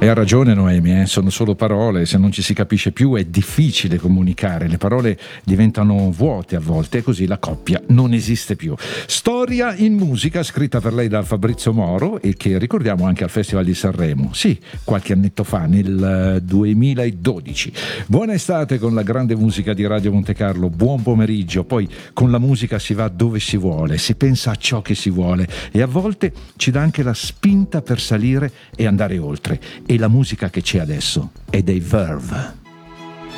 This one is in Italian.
E ha ragione Noemi, sono solo parole, se non ci si capisce più è difficile comunicare, le parole diventano vuote a volte e così la coppia non esiste più. Storia in musica scritta per lei da Fabrizio Moro e che ricordiamo anche al Festival di Sanremo, sì, qualche annetto fa, nel 2012. Buona estate con la grande musica di Radio Monte Carlo, buon pomeriggio, poi con la musica si va dove si vuole, si pensa a ciò che si vuole e a volte ci dà anche la spinta per salire e andare oltre. E la musica che c'è adesso è dei Verve.